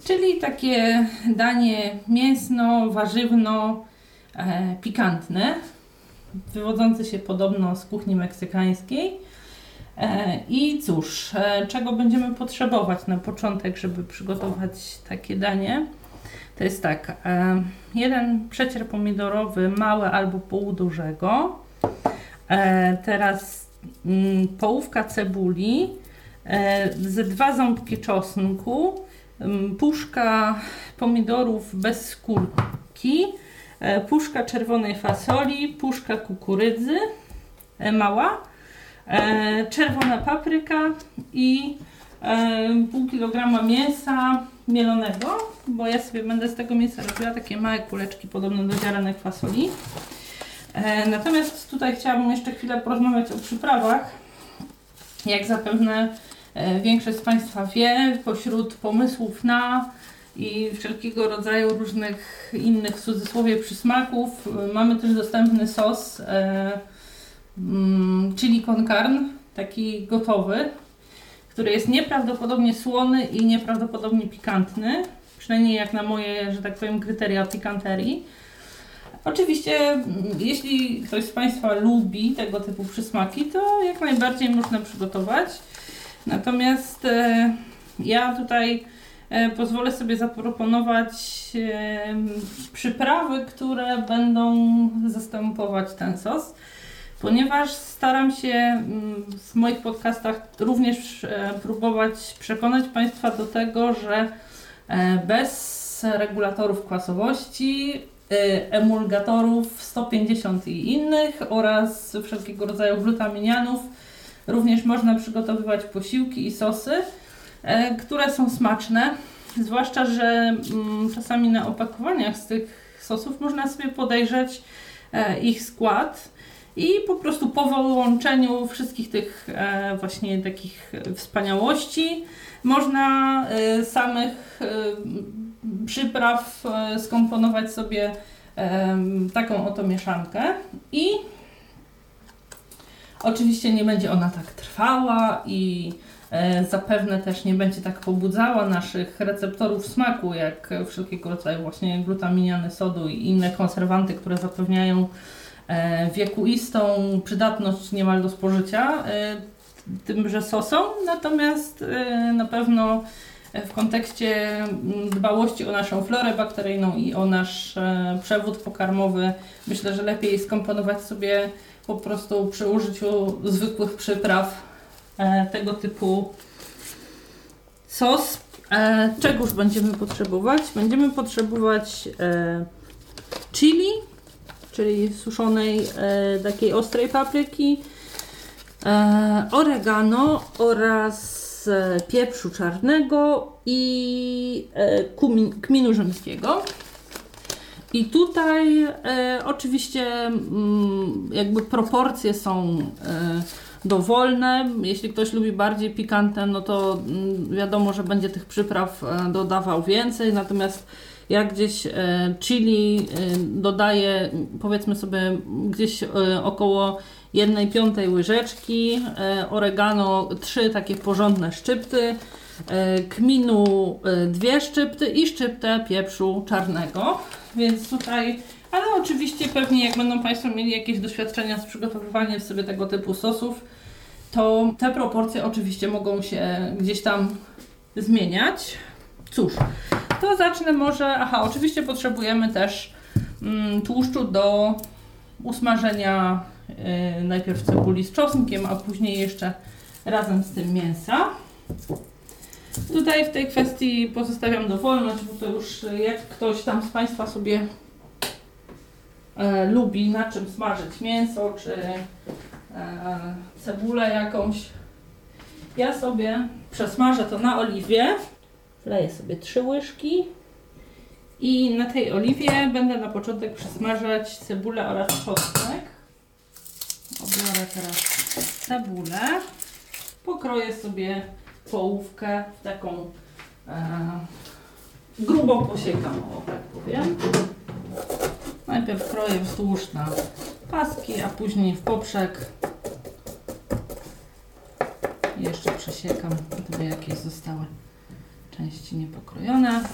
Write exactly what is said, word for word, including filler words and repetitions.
czyli takie danie mięsno-warzywno-pikantne, wywodzące się podobno z kuchni meksykańskiej. I cóż, czego będziemy potrzebować na początek, żeby przygotować takie danie? To jest tak, jeden przecier pomidorowy, mały albo półdużego, teraz połówka cebuli, ze dwa ząbki czosnku, puszka pomidorów bez skórki, puszka czerwonej fasoli, puszka kukurydzy mała, czerwona papryka i pół kilograma mięsa mielonego, bo ja sobie będę z tego mięsa robiła takie małe kuleczki podobne do ziarenek fasoli. Natomiast tutaj chciałabym jeszcze chwilę porozmawiać o przyprawach. Jak zapewne większość z Państwa wie, pośród pomysłów na i wszelkiego rodzaju różnych innych w cudzysłowie przysmaków mamy też dostępny sos chili con carne, taki gotowy, który jest nieprawdopodobnie słony i nieprawdopodobnie pikantny, przynajmniej jak na moje, że tak powiem, kryteria pikanterii. Oczywiście, jeśli ktoś z Państwa lubi tego typu przysmaki, to jak najbardziej można przygotować. Natomiast e, ja tutaj e, pozwolę sobie zaproponować e, przyprawy, które będą zastępować ten sos. Ponieważ staram się w moich podcastach również próbować przekonać Państwa do tego, że bez regulatorów kwasowości, emulgatorów sto pięćdziesiąt i innych oraz wszelkiego rodzaju glutaminianów również można przygotowywać posiłki i sosy, które są smaczne. Zwłaszcza, że czasami na opakowaniach z tych sosów można sobie podejrzeć ich skład. I po prostu po wyłączeniu wszystkich tych e, właśnie takich wspaniałości można e, samych e, przypraw e, skomponować sobie e, taką oto mieszankę. I oczywiście nie będzie ona tak trwała i e, zapewne też nie będzie tak pobudzała naszych receptorów smaku, jak wszelkiego rodzaju właśnie glutaminiany sodu i inne konserwanty, które zapewniają wiekuistą przydatność niemal do spożycia tymże sosom, natomiast na pewno w kontekście dbałości o naszą florę bakteryjną i o nasz przewód pokarmowy myślę, że lepiej skomponować sobie po prostu przy użyciu zwykłych przypraw tego typu sos. Czegoż będziemy potrzebować? Będziemy potrzebować chili, czyli suszonej e, takiej ostrej papryki, e, oregano oraz e, pieprzu czarnego i e, kumin, kminu rzymskiego. I tutaj e, oczywiście m, jakby proporcje są e, dowolne. Jeśli ktoś lubi bardziej pikantne, no to m, wiadomo, że będzie tych przypraw e, dodawał więcej, natomiast ja gdzieś e, chili e, dodaję, powiedzmy sobie, gdzieś e, około jednej piątej łyżeczki, e, oregano trzy takie porządne szczypty, e, kminu e, dwie szczypty i szczyptę pieprzu czarnego. Więc tutaj, ale oczywiście pewnie jak będą Państwo mieli jakieś doświadczenia z przygotowywaniem sobie tego typu sosów, to te proporcje oczywiście mogą się gdzieś tam zmieniać. Cóż, to zacznę może, aha, oczywiście potrzebujemy też mm, tłuszczu do usmażenia yy, najpierw cebuli z czosnkiem, a później jeszcze razem z tym mięsa. Tutaj w tej kwestii pozostawiam dowolność, bo to już jak ktoś tam z Państwa sobie e, lubi na czym smażyć mięso, czy e, cebulę jakąś. Ja sobie przesmażę to na oliwie. Wleję sobie trzy łyżki i na tej oliwie będę na początek przesmażać cebulę oraz czosnek. Obiorę teraz cebulę, pokroję sobie połówkę w taką e, grubą posiekaną, o tak powiem. Najpierw kroję wzdłuż na paski, a później w poprzek. Jeszcze przesiekam, gdyby jakieś zostały części niepokrojone.